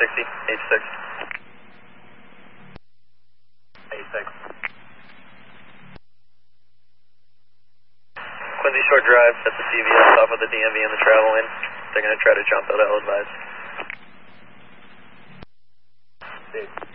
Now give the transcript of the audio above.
60, H6. H6. Quincy Shore Drive, that's the CVS off of the DMV and the travel in. They're going to try to jump out, I'll advise.